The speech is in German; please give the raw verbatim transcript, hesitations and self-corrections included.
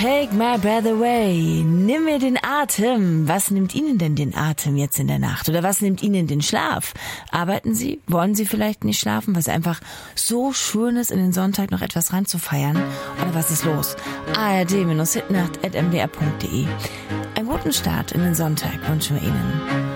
Take my breath away. Nimm mir den Atem. Was nimmt Ihnen denn den Atem jetzt in der Nacht? Oder was nimmt Ihnen den Schlaf? Arbeiten Sie? Wollen Sie vielleicht nicht schlafen, weil es einfach so schön ist, in den Sonntag noch etwas ranzufeiern? Oder was ist los? A R D Hitnacht at m d r punkt d e. Einen guten Start in den Sonntag wünschen wir Ihnen.